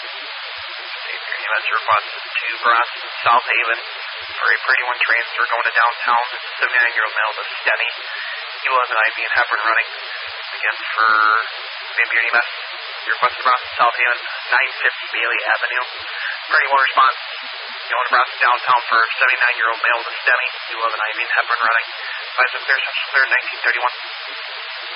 EMS request to Boston, South Haven for a pretty one transfer going to downtown. 79-year-old male with STEMI. He will have an IV and heparin running. Again for Van Buren EMS. Your request to Boston, South Haven, 950 Bailey Avenue. Pretty one response. Going to Boston downtown for a 79-year-old male with STEMI. He will have an IV and heparin running. 5 clear, Central Clear, 1931.